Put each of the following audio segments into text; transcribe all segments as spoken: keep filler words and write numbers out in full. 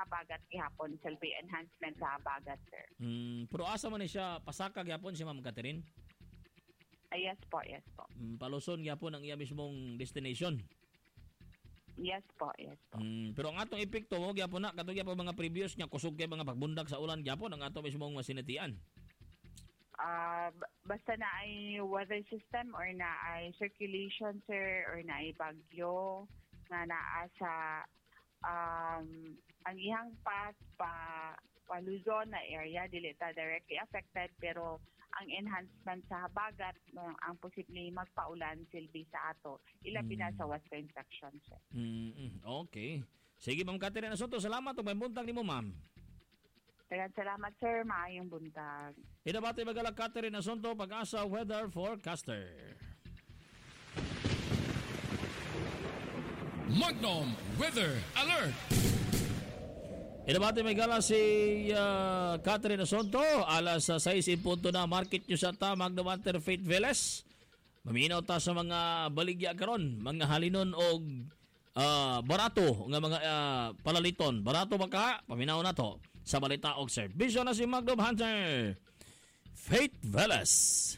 habagat gihapon selfie enhancement sa habagat, sir. Mm, pero asa man ni siya pasaka gyapon si Ma'am Catherine? Ah, yes po, yes po. Mm, paluson gyapon ang iya mismong destination. Yes po, yes po. Mm, pero ang atong epekto mo gyapon na katong gyapon mga previous nya kusog kay mga pagbundak sa ulan gyapon ang atong mismong masinatian. Uh, basta na ay weather system or na ay circulation, sir, or na ay bagyo nga naa sa um, ang ihang path pa, pa Luzon na area, dili ta directly affected, pero ang enhancement sa habagat no, ang posibleng magpaulan silbi sa ato. Ilabi na sa western section, sir. Mm, okay. Sige, Ma'am Catherine Asunto, salamat ug may buntag nimo, ma'am. Daghang salamat, sir. Maayong buntag. Inabati magalang Catherine Asunto, Pag-asa Weather Forecaster. Magnum Weather Alert! Inabati may gala si uh, Catherine Asunto, alas sa sais in punto na market nyo sa ta, Magnum Hunter Faith Veles. Maminaw ta sa mga baligya karon, mga halinon o uh, barato, nga mga uh, palaliton. Barato ba ka? Paminaw na to sa balita og serbisyo na si Magnum Hunter Faith Veles.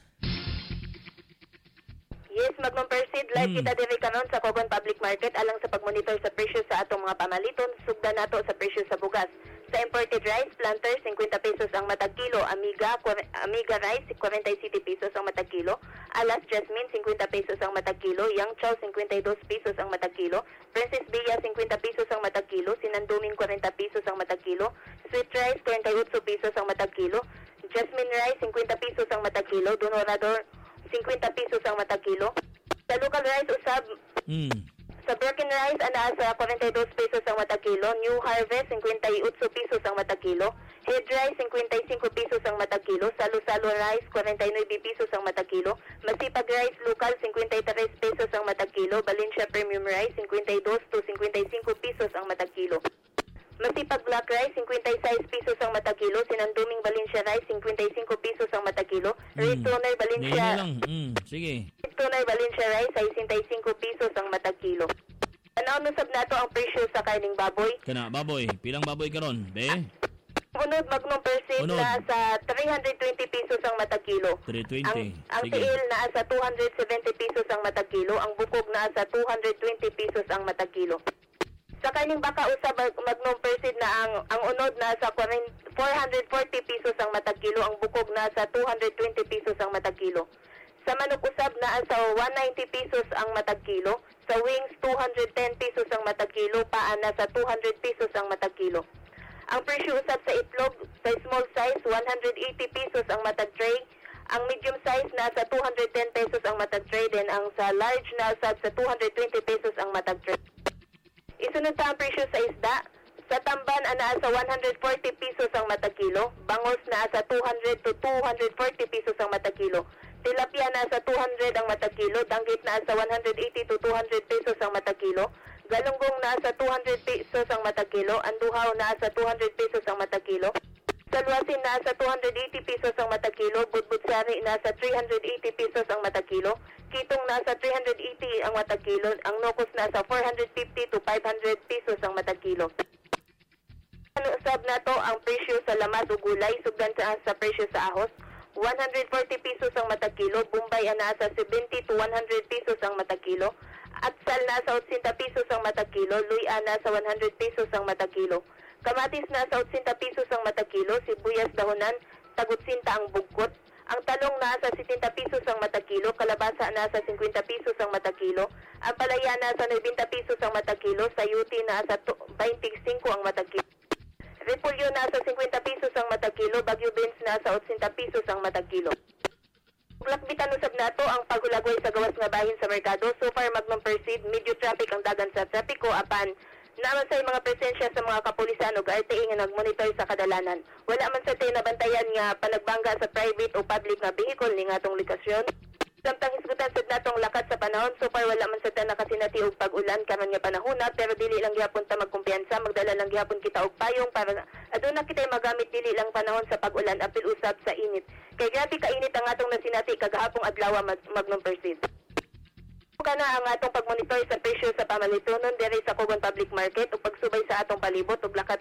Yes, Magnum Persid, live Hmm. kita diri kanon sa Cogon Public Market alang sa pagmonitor sa presyo sa atong mga pamaliton, sugdan nato sa presyo sa bugas. Sa imported rice, planter, fifty pesos ang matag kilo, Amiga, Amiga rice, forty-seven pesos ang matag kilo, Alas Jasmine, fifty pesos ang matag kilo, Yang Chow, fifty-two pesos ang matag kilo, Princess Bia, fifty pesos ang matag kilo, Sinanduming, forty pesos ang matag kilo, Sweet rice, thirty-eight pesos ang matag kilo, Jasmine rice, fifty pesos ang matag kilo, Donorador, fifty pesos ang matag kilo. Sa local rice usab, Mm. sa broken rice ana sa forty-two pesos ang matag kilo, New Harvest fifty-eight pesos ang matag kilo, Head rice fifty-five pesos ang matag kilo, Salo-salo rice forty-nine pesos ang matag kilo, Masipag rice local fifty-three pesos ang matag kilo, Valencia premium rice fifty-two to fifty-five pesos ang matag kilo. Masipag black rice, fifty-six pesos ang matag kilo. Sinanduming Valencia rice, fifty-five pesos ang matag kilo. Red Mm. toner Valencia, Ngayon lang. Mm. Sige. red toner Valencia rice, sixty-five pesos ang matag kilo. Ano nusab nato ang presyo sa karning baboy? Kana, baboy. Pilang baboy karon, be? Unod Magnum Persid Unod. na sa three hundred twenty pesos ang matag kilo. three Ang, twenty. ang Sige. tiil na sa two hundred seventy pesos ang matag kilo. Ang bukog na sa two hundred twenty pesos ang matag kilo. Sa kaning baka usab Magnum Persid na ang ang unod na sa four hundred forty pesos ang matag kilo, ang bukog na sa two hundred twenty pesos ang matag kilo. Sa manok usab na sa one hundred ninety pesos ang matag kilo, sa wings two hundred ten pesos ang matag kilo, paa na sa two hundred pesos ang matag kilo. Ang presyo usab sa itlog, sa small size one hundred eighty pesos ang matag tray, ang medium size na sa two hundred ten pesos ang matag tray, then ang sa large na sa two hundred twenty pesos ang matag tray. Isunod sa ang presyo sa isda, sa tamban ana sa one hundred forty pesos ang matag kilo, bangos na sa two hundred to two hundred forty pesos ang matag kilo, tilapia na sa two hundred ang matag kilo, danggit na sa one hundred eighty to two hundred pesos ang matag kilo, galunggong na sa two hundred pesos ang matag kilo, anduhaw na sa two hundred pesos ang matag kilo, salwasin na sa two hundred eighty pesos ang matag kilo, budbudsari na sa three hundred eighty pesos ang matag kilo, kitong nasa three hundred eighty ang matag kilo, ang nokos nasa four hundred fifty to five hundred pesos ang matag kilo. Ano usab na to ang presyo sa lamas o gulay, sugdan sa, sa presyo sa ahos, one hundred forty pesos ang matag kilo, Bombay ana sa seventy to one hundred pesos ang matag kilo, Atsal na sa eighty pesos ang matag kilo, Luya na sa one hundred pesos ang matag kilo, kamatis na sa eighty pesos ang matag kilo, sibuyas dahonan, tagutsinta ang bugkot, ang talong na sa seventy pesos ang matag kilo, kalabasa na sa fifty pesos ang matag kilo, ang palaya na sa ninety pesos ang matag kilo, sayuti na sa twenty-five ang matag kilo, repolyo na sa fifty pesos ang matag kilo, bagyo beans na sa eighty pesos ang matag kilo. Lakbitan usab nato ang paghulagway sa gawas nga bahin sa merkado. So far Magnum Persid, medyo traffic ang dagan sa trapiko apan naman sa mga presensya sa mga kapulisan ug R T I nga nagmonitor sa kadalanan. Wala man sa tay nabantayan nga panagbangga sa private o public nga vehicle ni nga atong lokasyon. Samtang hisgutan sad natong lakat sa panahon, so far wala man sa ta nakasinati og pag-ulan karon nga panahona, pero dili lang gyapon ta magkumpiyansa, magdala lang gyapon kita og payong para aduna kitay magamit dili lang panahon sa pag-ulan apil usab sa init. Kay grabe ka init ang atong nasinati kagahapong adlaw Magnum Persid. Kana ang atong pagmonitor sa presyo sa pamalitunon diri sa Cogon Public Market ug pagsubay sa atong palibot ug lakat